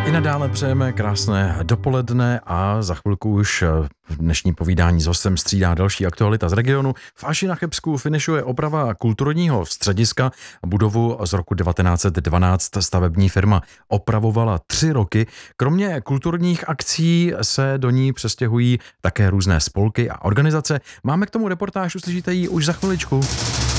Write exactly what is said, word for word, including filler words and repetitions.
I nadále přejeme krásné dopoledne a za chvilku už v dnešní povídání s hostem střídá další aktualita z regionu. V Aši na Chebsku finišuje oprava kulturního střediska. Budovu z roku devatenáct set dvanáct stavební firma opravovala tři roky. Kromě kulturních akcí se do ní přestěhují také různé spolky a organizace. Máme k tomu reportáž, uslyšíte ji už za chviličku.